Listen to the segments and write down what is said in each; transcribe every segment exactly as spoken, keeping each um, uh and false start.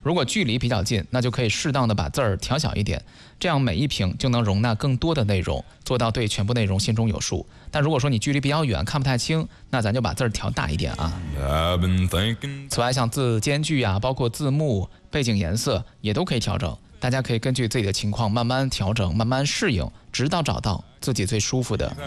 如果距离比较近，那就可以适当的把字儿调小一点，这样每一屏就能容纳更多的内容，做到对全部内容心中有数。但如果说你距离比较远，看不太清，那咱就把字儿调大一点啊。此外，像字间距啊，包括字幕、背景颜色也都可以调整。大家可以根据自己的情况慢慢调整，慢慢适应，直到找到自己最舒服的。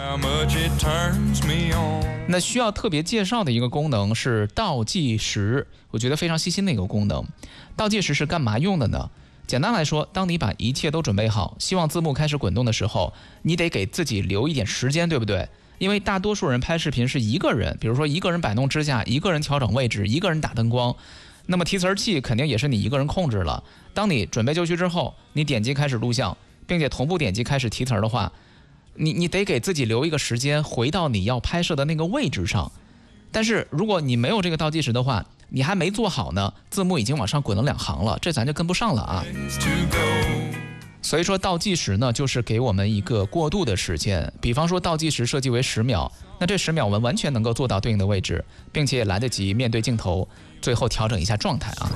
那需要特别介绍的一个功能是倒计时，我觉得非常细心的一个功能。倒计时是干嘛用的呢？简单来说，当你把一切都准备好，希望字幕开始滚动的时候，你得给自己留一点时间，对不对？因为大多数人拍视频是一个人，比如说一个人摆弄支架，一个人调整位置，一个人打灯光，那么提词器肯定也是你一个人控制了。当你准备就绪之后，你点击开始录像，并且同步点击开始提词的话，你你得给自己留一个时间，回到你要拍摄的那个位置上。但是如果你没有这个倒计时的话，你还没做好呢，字幕已经往上滚了两行了，这咱就跟不上了啊。所以说倒计时呢，就是给我们一个过渡的时间。比方说倒计时设计为十秒，那这十秒我们完全能够做到对应的位置，并且也来得及面对镜头，最后调整一下状态啊。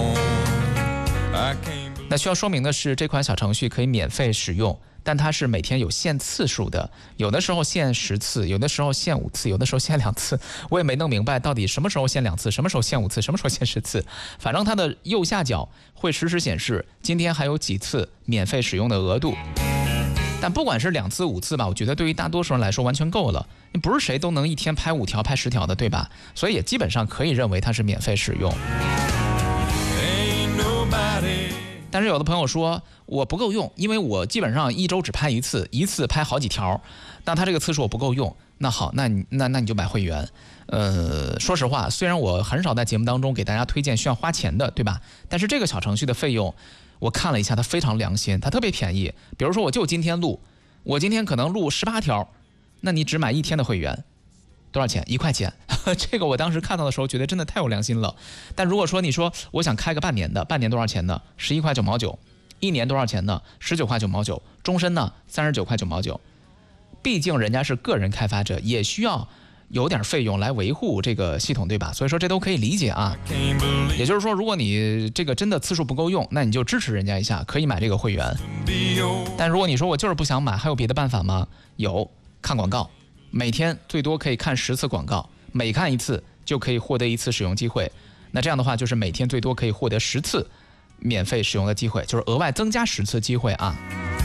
那需要说明的是，这款小程序可以免费使用，但它是每天有限次数的，有的时候限十次，有的时候限五次，有的时候限两次。我也没弄明白到底什么时候限两次，什么时候限五次，什么时候限十次。反正它的右下角会实时显示今天还有几次免费使用的额度。但不管是两次五次吧，我觉得对于大多数人来说完全够了。不是谁都能一天拍五条拍十条的，对吧？所以也基本上可以认为它是免费使用。但是有的朋友说我不够用，因为我基本上一周只拍一次，一次拍好几条，那他这个次数我不够用。那好，那你那那你就买会员。呃，说实话，虽然我很少在节目当中给大家推荐需要花钱的，对吧？但是这个小程序的费用，我看了一下，它非常良心，它特别便宜。比如说，我就今天录，我今天可能录十八条，那你只买一天的会员，多少钱？一块钱。这个我当时看到的时候觉得真的太有良心了。但如果说你说我想开个半年的，半年多少钱呢？十一块九毛九。一年多少钱呢？十九块九毛九。终身呢？三十九块九毛九。毕竟人家是个人开发者，也需要有点费用来维护这个系统，对吧？所以说这都可以理解啊。也就是说，如果你这个真的次数不够用，那你就支持人家一下，可以买这个会员。但如果你说我就是不想买，还有别的办法吗？有，看广告，每天最多可以看十次广告。每看一次就可以获得一次使用机会，那这样的话就是每天最多可以获得十次免费使用的机会，就是额外增加十次机会啊。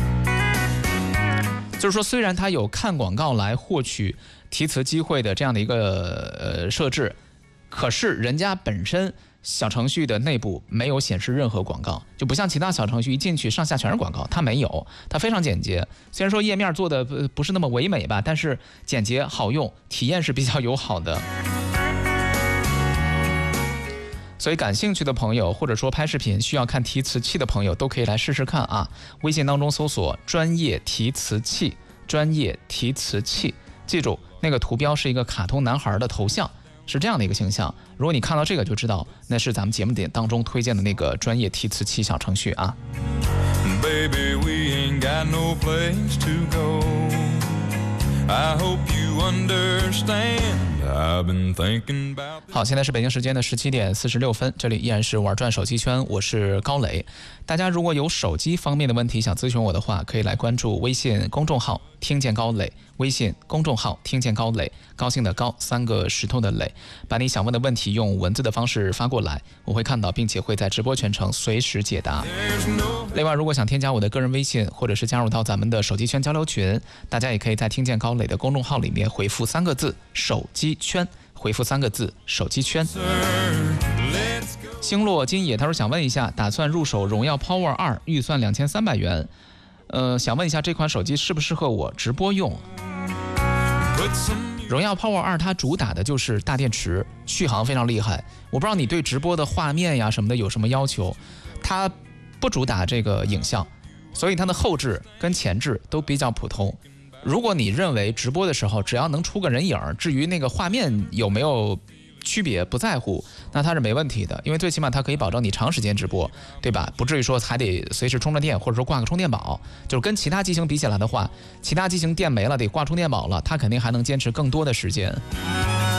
就是说，虽然它有看广告来获取提词机会的这样的一个呃设置，可是人家本身小程序的内部没有显示任何广告，就不像其他小程序一进去上下全是广告，它没有，它非常简洁。虽然说页面做的不是那么唯美吧，但是简洁好用，体验是比较友好的。所以感兴趣的朋友，或者说拍视频需要看提词器的朋友，都可以来试试看啊。微信当中搜索专业提词器，专业提词器，记住那个图标是一个卡通男孩的头像，是这样的一个形象。如果你看到这个就知道那是咱们节目点当中推荐的那个专业提词器小程序啊。 Baby, we ain't got no place to go. I hope you understand. I've been thinking about. 好，现在是北京时间的十七点四十六分，这里依然是玩转手机圈，我是高磊。大家如果有手机方面的问题想咨询我的话，可以来关注微信公众号听见高磊，微信公众号听见高磊，高兴的高，三个石头的磊，把你想问的问题用文字的方式发过来，我会看到并且会在直播全程随时解答。另外，如果想添加我的个人微信或者是加入到咱们的手机圈交流群，大家也可以在听见高磊的公众号里面回复三个字手机圈，回复三个字手机圈。星落金野他说想问一下，打算入手荣耀 Power 二，预算两千三百元，呃，想问一下这款手机适不适合我直播用？荣耀 Power 二它主打的就是大电池，续航非常厉害。我不知道你对直播的画面呀什么的有什么要求，它不主打这个影像，所以它的后置跟前置都比较普通。如果你认为直播的时候只要能出个人影，至于那个画面有没有区别不在乎，那它是没问题的，因为最起码它可以保证你长时间直播，对吧？不至于说还得随时充着电，或者说挂个充电宝。就是跟其他机型比起来的话，其他机型电没了得挂充电宝了，它肯定还能坚持更多的时间。